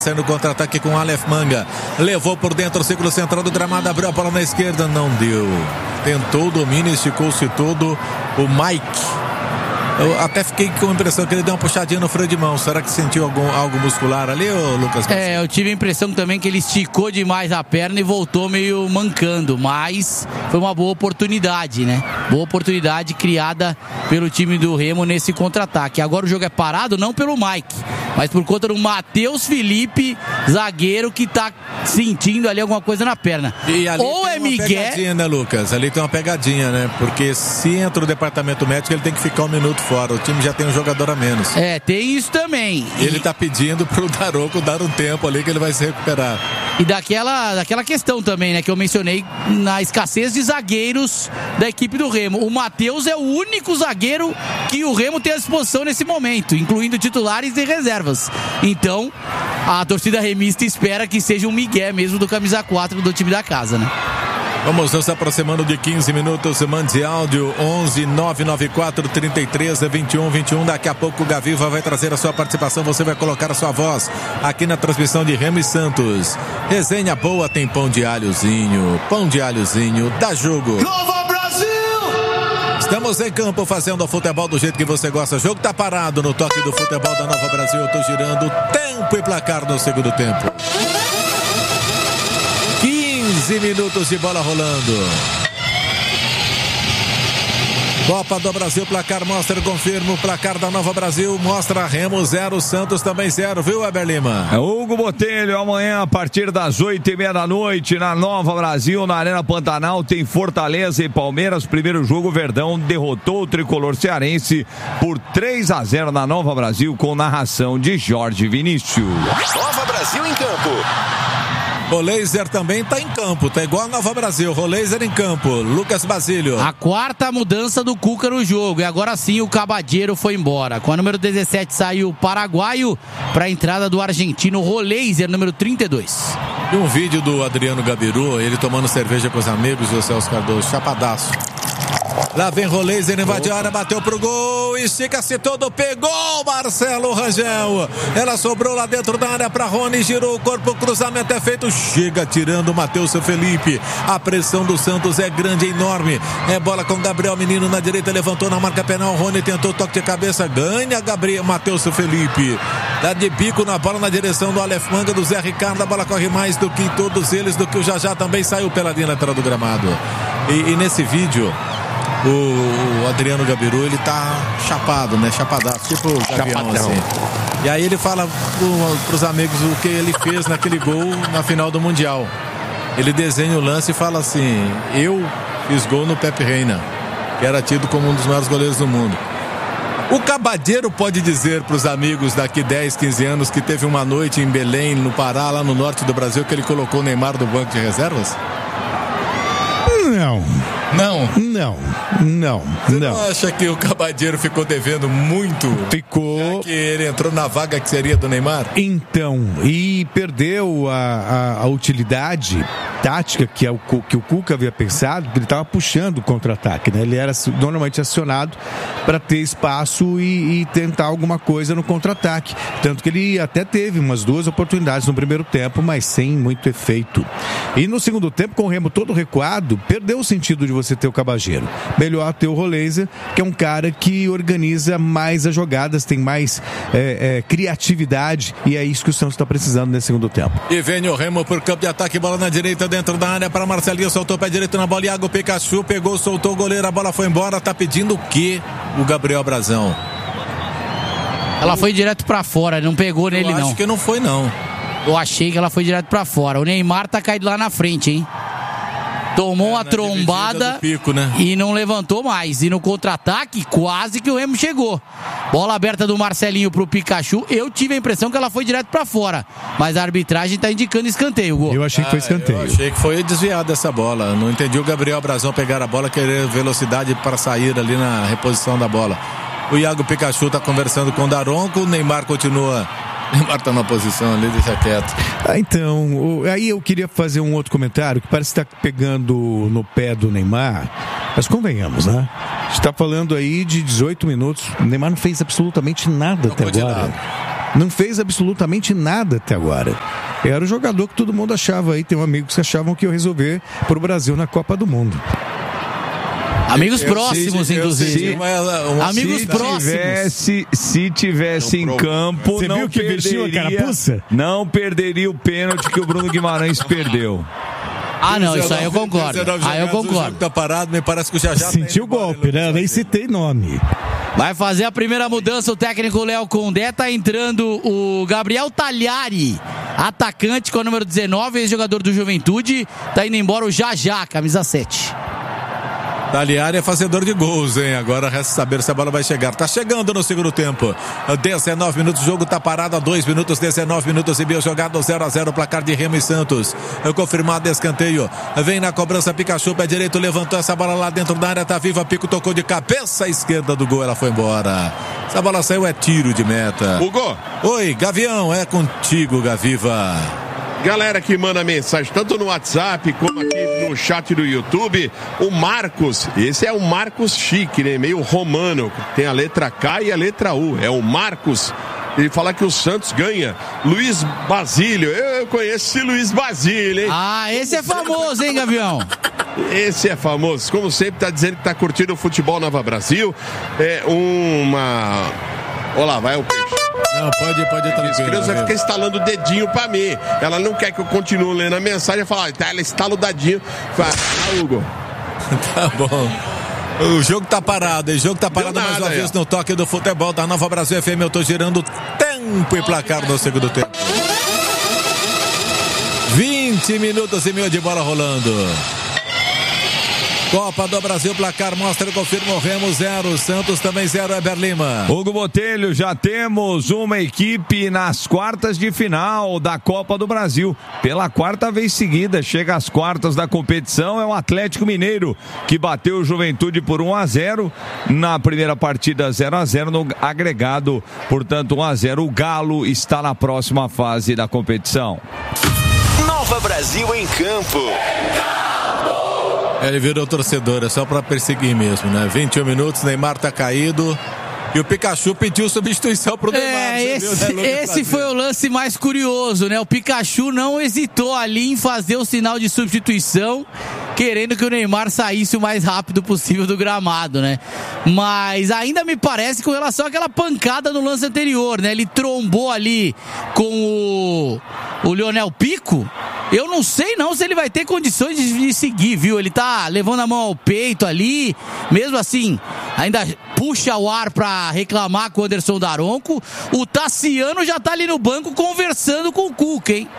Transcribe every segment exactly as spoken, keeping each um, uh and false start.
Saindo contra-ataque com o Aleph Manga. Levou por dentro o círculo central do gramado. Abriu a bola na esquerda. Não deu. Tentou o domínio. Esticou-se todo o Mike. Eu até fiquei com a impressão que ele deu uma puxadinha no freio de mão. Será que sentiu algum, algo muscular ali, ô Lucas? É, eu tive a impressão também que ele esticou demais a perna e voltou meio mancando. Mas foi uma boa oportunidade, né? Boa oportunidade criada pelo time do Remo nesse contra-ataque. Agora o jogo é parado não pelo Mike, mas por conta do Matheus Felipe, zagueiro, que tá sentindo ali alguma coisa na perna. E ali ou tem é uma Miguel, pegadinha, né, Lucas? Ali tem uma pegadinha, né? Porque se entra o departamento médico, ele tem que ficar um minuto fora. O time já tem um jogador a menos. É, tem isso também. Ele e... tá pedindo pro Daronco dar um tempo ali que ele vai se recuperar. E daquela, daquela questão também, né, que eu mencionei na escassez de zagueiros da equipe do Remo. O Matheus é o único zagueiro que o Remo tem à disposição nesse momento, incluindo titulares e reservas. Então, a torcida remista espera que seja um migué mesmo do camisa quatro do time da casa, né? Vamos nos aproximando de quinze minutos. Mande áudio onze nove nove quatro, trinta e três, vinte e um, vinte e um. Daqui a pouco o Gaviva vai trazer a sua participação. Você vai colocar a sua voz aqui na transmissão de Remo e Santos. Resenha boa, tem pão de alhozinho. Pão de alhozinho, dá jogo. Nova Brasil! Estamos em campo fazendo o futebol do jeito que você gosta. O jogo tá parado no toque do futebol da Nova Brasil. Eu tô girando tempo e placar no segundo tempo. quinze minutos de bola rolando. Copa do Brasil, placar mostra, confirma o placar da Nova Brasil, mostra Remo zero, Santos também zero, viu, Weber Lima? É Hugo Botelho, amanhã a partir das oito e meia da noite na Nova Brasil, na Arena Pantanal, tem Fortaleza e Palmeiras. Primeiro jogo, o Verdão derrotou o tricolor cearense por três a zero na Nova Brasil, com narração de Jorge Vinícius. Nova Brasil em campo. Roleiser também tá em campo, tá igual a Nova Brasil. Roleiser em campo, Lucas Basílio. A quarta mudança do Cuca no jogo, e agora sim o Cabadeiro foi embora. Com a número dezessete saiu o paraguaio para a entrada do argentino Roleiser, número trinta e dois. E um vídeo do Adriano Gabiru, ele tomando cerveja com os amigos, o Celso Cardoso, chapadaço. Lá vem Roleiser, invadiu a área, bateu pro gol, estica-se todo, pegou Marcelo Rangel. Ela sobrou lá dentro da área pra Rony, girou o corpo, o cruzamento é feito, chega tirando o Matheus Felipe. A pressão do Santos é grande, é enorme. É bola com Gabriel Menino na direita, levantou na marca penal, Rony tentou toque de cabeça, ganha Gabriel, Matheus Felipe. Dá de bico na bola na direção do Aleph Manga, do Zé Ricardo, a bola corre mais do que todos eles, do que o Jajá também saiu pela linha lateral do gramado. E, e nesse vídeo, O, o Adriano Gabiru, ele tá chapado, né? Chapadaço, tipo o Gavião, assim. E aí ele fala pro, pros amigos o que ele fez naquele gol na final do Mundial. Ele desenha o lance e fala assim: eu fiz gol no Pepe Reina, que era tido como um dos maiores goleiros do mundo. O Cabadeiro pode dizer pros amigos daqui dez, quinze anos que teve uma noite em Belém, no Pará, lá no norte do Brasil, que ele colocou o Neymar do banco de reservas? Não. Não? Não, não, Você não. não acha que o Cabadeiro ficou devendo muito? Ficou. Já que ele entrou na vaga que seria do Neymar? Então, e perdeu a, a, a utilidade tática que, é o, que o Cuca havia pensado, que ele estava puxando o contra-ataque, né? Ele era normalmente acionado para ter espaço e, e tentar alguma coisa no contra-ataque. Tanto que ele até teve umas duas oportunidades no primeiro tempo, mas sem muito efeito. E no segundo tempo, com o Remo todo recuado, perdeu o sentido de você ter o Cabageiro. Melhor ter o Roleiser, que é um cara que organiza mais as jogadas, tem mais é, é, criatividade, e é isso que o Santos está precisando nesse segundo tempo. E vem o Remo por campo de ataque, bola na direita, dentro da área para Marcelinho, soltou o pé direito na bola, Iago Pikachu pegou, soltou o goleiro, a bola foi embora. Tá pedindo o quê o Gabriel Brazão? Ela foi direto pra fora, não pegou Eu nele acho não. Acho que não foi não. Eu achei que ela foi direto pra fora. O Neymar tá caído lá na frente, hein? Tomou é, uma trombada pico, né? E não levantou mais. E no contra-ataque, quase que o Remo chegou. Bola aberta do Marcelinho pro Pikachu. Eu tive a impressão que ela foi direto pra fora, mas a arbitragem tá indicando escanteio, gol. Eu achei que foi escanteio. Ah, eu achei que foi desviado essa bola. Não entendi o Gabriel Brazão pegar a bola, querer velocidade para sair ali na reposição da bola. O Iago Pikachu tá conversando com o Daronco. O Neymar continua. Neymar tá na posição ali, deixa quieto. Ah, então, aí eu queria fazer um outro comentário que parece estar pegando no pé do Neymar, mas convenhamos, né? A gente tá falando aí de dezoito minutos, o Neymar não fez absolutamente nada Não até pode agora. nada. Não fez absolutamente nada até agora. Era o jogador que todo mundo achava aí. Tem um amigo que achavam que ia resolver pro Brasil na Copa do Mundo. Amigos próximos, eu, eu, inclusive. eu, uma, uma, Amigos se próximos. Tivesse, se tivesse em campo, Você não viu que perderia, vestiu a carapuça? Não perderia o pênalti que o Bruno Guimarães perdeu. Ah, não, isso aí eu concordo. Aí eu concordo. O jogo tá parado, me parece que o Jajá sentiu o golpe, né? Eu nem citei nome. Vai fazer a primeira mudança o técnico Léo Condé. Tá entrando o Gabriel Talhari, atacante com o número dezenove, ex-jogador do Juventude. Tá indo embora o Jajá, camisa sete. Talhari é fazedor de gols, hein? Agora resta saber se a bola vai chegar. Tá chegando no segundo tempo. dezenove minutos, o jogo tá parado há dois minutos, dezenove minutos e meio jogado, zero a zero, placar de Remo e Santos. Confirmado escanteio. Vem na cobrança, Pikachu, pé direito, levantou essa bola lá dentro da área, tá viva, Pico tocou de cabeça à esquerda do gol, ela foi embora. Essa bola saiu, é tiro de meta. Hugo. Oi, Gavião, é contigo, Gaviva. Galera que manda mensagem, tanto no WhatsApp como aqui no chat do YouTube, o Marcos, esse é o Marcos chique, né? Meio romano, tem a letra K e a letra U, é o Marcos. Ele fala que o Santos ganha. Luiz Basílio, eu conheço esse Luiz Basílio, hein? Ah, esse é famoso, hein, Gavião? Esse é famoso, como sempre tá dizendo que tá curtindo o futebol Nova Brasil. É uma... Olha lá, vai o peixe. Não, pode, pode ir tranquilo. A criança vai ficar instalando o dedinho pra mim. Ela não quer que eu continue lendo a mensagem. Fala, ah, ela instala o dadinho. Fala, ah, Hugo. Tá bom. O jogo tá parado, o jogo tá parado nada, mais uma aí, vez ó. no toque do futebol da Nova Brasil F M. Eu tô girando tempo e placar no segundo tempo. vinte minutos e meio de bola rolando. Copa do Brasil, placar mostra e confirma o Remo zero, Santos também zero, Eber Lima. Hugo Botelho, já temos uma equipe nas quartas de final da Copa do Brasil. Pela quarta vez seguida, chega às quartas da competição, é o Atlético Mineiro, que bateu o Juventude por um a zero. Na primeira partida zero a zero, no agregado, portanto um a zero. O Galo está na próxima fase da competição. Nova Brasil em campo. Ele virou torcedor, é só pra perseguir mesmo, né? vinte e um minutos, Neymar tá caído. E o Pikachu pediu substituição pro Neymar. É, esse, viu, né, esse foi o lance mais curioso, né? O Pikachu não hesitou ali em fazer o sinal de substituição, querendo que o Neymar saísse o mais rápido possível do gramado, né? Mas ainda me parece com relação àquela pancada no lance anterior, né? Ele trombou ali com o, o Lionel Pico. Eu não sei não se ele vai ter condições de seguir, viu? Ele tá levando a mão ao peito ali, mesmo assim, ainda puxa o ar pra reclamar com o Anderson Daronco. O Tassiano já tá ali no banco conversando com o Cuca, hein?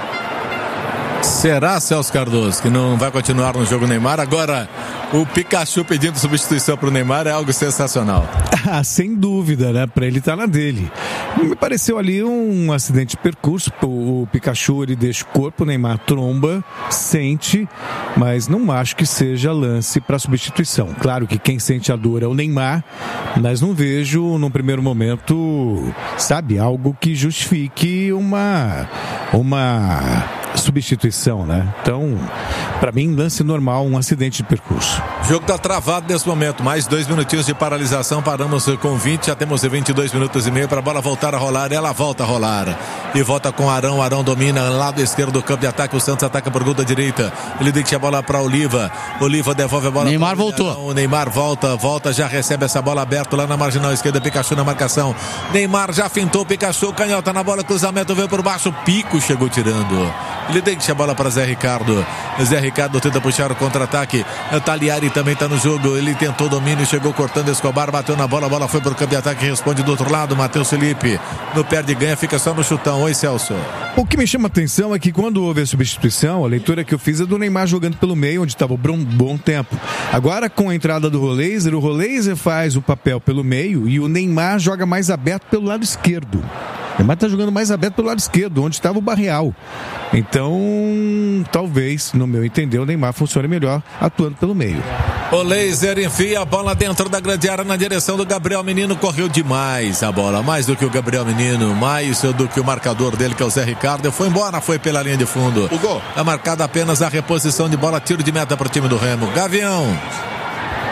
Será, Celso Cardoso, que não vai continuar no jogo Neymar? Agora, o Pikachu pedindo substituição pro Neymar é algo sensacional. Ah, sem dúvida, né? Pra ele tá na dele. Me pareceu ali um acidente de percurso. O Pikachu, ele deixa o corpo, o Neymar tromba, sente, mas não acho que seja lance para substituição. Claro que quem sente a dor é o Neymar, mas não vejo, num primeiro momento, sabe, algo que justifique uma... uma... substituição, né? Então, pra mim, lance normal, um acidente de percurso. O jogo tá travado nesse momento, mais dois minutinhos de paralisação, paramos com vinte, já temos vinte e dois minutos e meio para a bola voltar a rolar, ela volta a rolar, e volta com Arão, Arão domina, lado esquerdo do campo de ataque, o Santos ataca por gol da direita, ele deixa a bola para Oliva, Oliva devolve a bola. Neymar voltou. O Neymar volta, volta, já recebe essa bola aberta lá na marginal esquerda, Pikachu na marcação, Neymar já fintou, Pikachu, canhota na bola, cruzamento veio por baixo, Pico chegou tirando. Ele deixa a bola para Zé Ricardo. Zé Ricardo tenta puxar o contra-ataque. O Talhari também está no jogo. Ele tentou domínio, chegou cortando Escobar, bateu na bola, a bola foi para o campo de ataque, responde do outro lado. Matheus Felipe no perde e ganha, fica só no chutão. Oi, Celso. O que me chama a atenção é que quando houve a substituição, a leitura que eu fiz é do Neymar jogando pelo meio, onde estava por um bom tempo. Agora, com a entrada do Roleiser, o Roleiser faz o papel pelo meio e o Neymar joga mais aberto pelo lado esquerdo. O Neymar está jogando mais aberto pelo lado esquerdo, onde estava o Barreal. Então, talvez, no meu entender, o Neymar funcione melhor atuando pelo meio. O Laser enfia a bola dentro da grande área na direção do Gabriel Menino. Correu demais a bola, mais do que o Gabriel Menino, mais do que o marcador dele, que é o Zé Ricardo. Foi embora, foi pela linha de fundo. O gol. Está marcada apenas a reposição de bola, tiro de meta para o time do Remo. Gavião.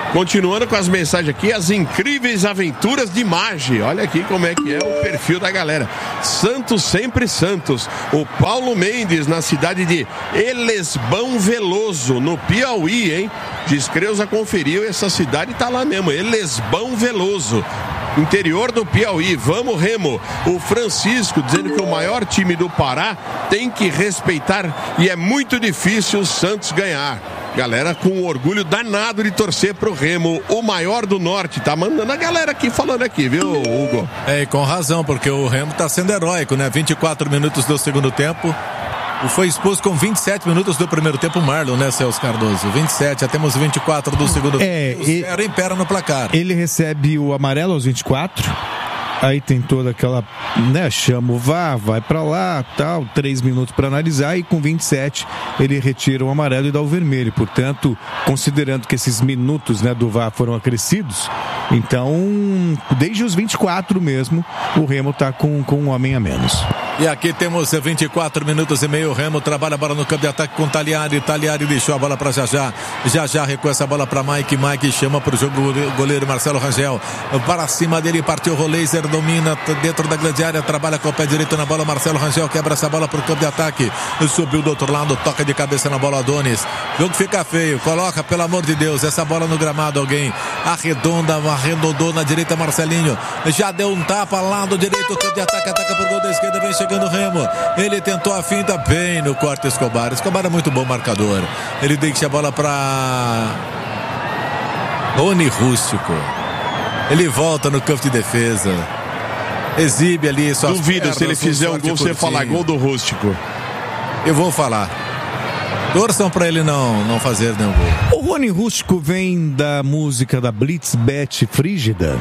Continuando com as mensagens aqui, as incríveis aventuras de Maggi. Olha aqui como é que é o perfil da galera. Santos sempre Santos. O Paulo Mendes, na cidade de Elesbão Veloso, no Piauí, hein? Diz Creuza conferiu, essa cidade tá lá mesmo, Elesbão Veloso. Interior do Piauí, vamos Remo. O Francisco dizendo que o maior time do Pará tem que respeitar e é muito difícil o Santos ganhar. Galera com orgulho danado de torcer pro Remo, o maior do norte. Tá mandando a galera aqui falando aqui, viu, Hugo? É, e com razão, porque o Remo tá sendo heróico, né? vinte e quatro minutos do segundo tempo. Foi expulso com vinte e sete minutos do primeiro tempo o Marlon, né, Celso Cardoso? vinte e sete, já temos vinte e quatro do segundo é, tempo. O Zero impera no placar. Ele recebe o amarelo aos vinte e quatro. Aí tem toda aquela, né, chama o V A R, vai pra lá, tal, três minutos para analisar e com vinte e sete ele retira o amarelo e dá o vermelho. Portanto, considerando que esses minutos, né, do V A R foram acrescidos, então, desde os vinte e quatro mesmo, o Remo tá com, com um homem a menos. E aqui temos vinte e quatro minutos e meio. O Remo trabalha a bola no campo de ataque com Taliari. Taliari deixou a bola para Jajá. Jajá recua essa bola para Mike. Mike chama para o jogo o goleiro Marcelo Rangel. Para cima dele partiu o Roleiser. Domina dentro da grande área. Trabalha com o pé direito na bola. Marcelo Rangel quebra essa bola para o campo de ataque. Subiu do outro lado. Toca de cabeça na bola Adonis. O jogo fica feio. Coloca, pelo amor de Deus, essa bola no gramado. Alguém arredonda, arredondou na direita. Marcelinho já deu um tapa lá do direito. O campo de ataque ataca para o gol da esquerda. Vem chegando o Remo, ele tentou a finta bem no corte Escobar. Escobar é muito bom marcador. Ele deixa a bola para Rony Rústico. Ele volta no campo de defesa, exibe ali suas Duvido pernas, se ele fizer um gol, você curtinho. falar gol do Rústico. Eu vou falar. Torçam para ele não, não fazer nenhum gol. O Rony Rústico vem da música da Blitz Bet Frígida.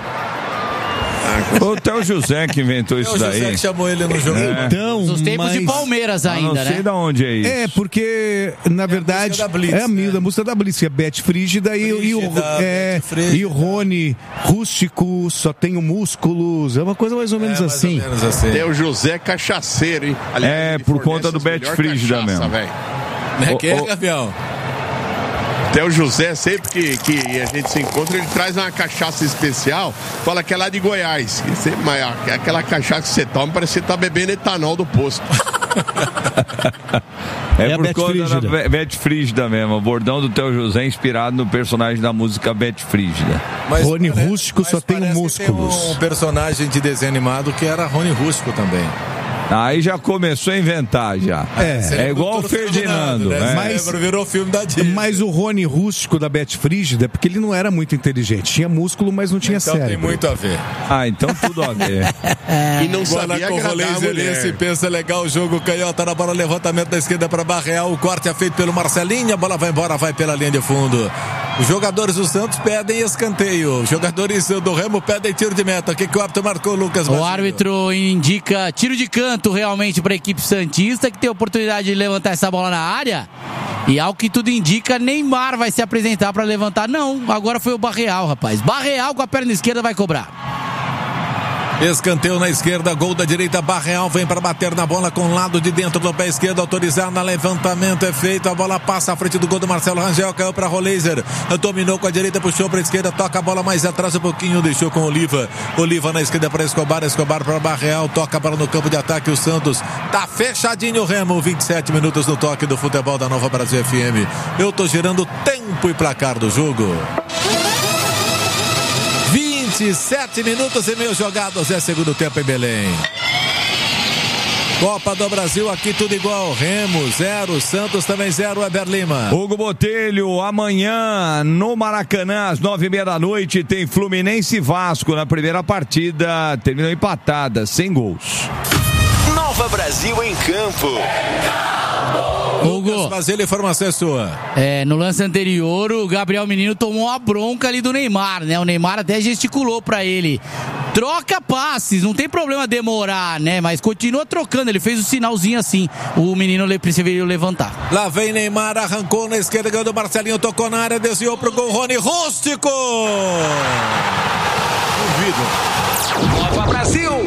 Foi até o José que inventou isso daí. O José que chamou ele no jogo. É. Então, Nos tempos mas... de Palmeiras ainda, não sei né? de onde é isso. É, porque, na verdade, a Blitz, é a né? da música da Blitz, que é Bet Frígida, e, e, o, Frígida, é, Bet Frígida. e o Rony Rústico, só tenho músculos, é uma coisa mais ou menos É, mais assim. ou menos assim. Tem o José Cachaceiro, hein? Aliás, É, ele por fornece conta do as Bet melhor Frígida cachaça, mesmo. velho. Né? Que é, Ô, ô, Gavião? Até o José, sempre que, que a gente se encontra, ele traz uma cachaça especial, fala que é lá de Goiás. Que você, mas aquela cachaça que você toma, parece que você tá bebendo etanol do posto. É, É a por Bet conta Frígida. da Be- Bet Frígida mesmo. O bordão do Theo José inspirado no personagem da música Bet Frígida. Mas Rony parece- Rústico mas só tem parece que músculos. Tem um personagem de desenho animado que era Rony Rústico também. Aí já começou a inventar já. É. É igual o Ferdinando, né? né? Mas- Mas virou filme da Disney. Mas o Rony Rústico da Bet Frígida, porque ele não era muito inteligente, tinha músculo, mas não tinha Então cérebro. tem muito a ver. Ah, então tudo a ver. E não Bola sabia com o agradar a Roleiser, mulher. pensa legal o jogo, canhota na bola, levantamento da esquerda para Barreal, o corte é feito pelo Marcelinho, a bola vai embora, vai pela linha de fundo. Os jogadores do Santos pedem escanteio, os jogadores do Remo pedem tiro de meta. O que, que o árbitro marcou, Lucas O Basílio? árbitro indica tiro de canto realmente para a equipe santista, que tem a oportunidade de levantar essa bola na área. E ao que tudo indica, Neymar vai se apresentar para levantar. Não, agora foi o Barreal, rapaz. Barreal com a perna esquerda vai cobrar. Escanteio na esquerda, gol da direita, Barreal vem para bater na bola com o lado de dentro do pé esquerdo, autorizado, levantamento é feito, a bola passa à frente do gol do Marcelo Rangel, caiu para Roleiser, dominou com a direita, puxou para a esquerda, toca a bola mais atrás um pouquinho, deixou com Oliva, Oliva na esquerda para Escobar, Escobar para Barreal, toca a bola no campo de ataque, o Santos tá fechadinho o Remo, vinte e sete minutos no toque do futebol da Nova Brasil F M. Eu tô gerando tempo e placar do jogo. vinte e sete minutos e meio jogados, é segundo tempo em Belém. Copa do Brasil, aqui tudo igual. Remo zero, Santos também zero, Eber Lima. Hugo Botelho, amanhã no Maracanã, às nove e meia da noite, tem Fluminense e Vasco na primeira partida. Terminou empatada, sem gols. Nova Brasil em campo. Hugo, Fazer a informação é sua. é, no lance anterior, o Gabriel Menino tomou uma bronca ali do Neymar, né? O Neymar até gesticulou pra ele. Troca passes, não tem problema demorar, né? Mas continua trocando, ele fez o sinalzinho assim. O menino preferiu levantar. Lá vem Neymar, arrancou na esquerda, ganhou do Marcelinho, tocou na área, desviou pro gol, Rony Rústico. Nova Brasil.